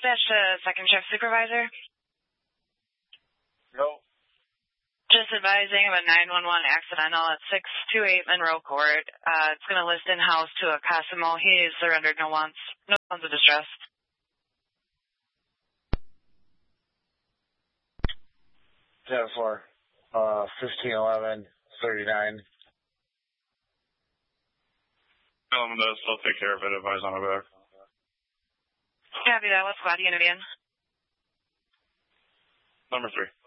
dispatch to second shift supervisor. No. Just advising of a 911 accidental at 628 Monroe Court. It's going to list in-house to a Cosimo. He surrendered no ones of distress. 10-4, 1511, 39. Tell them to still take care of it, advise on the back. Copy that. What squad are you going to be in? Number 3.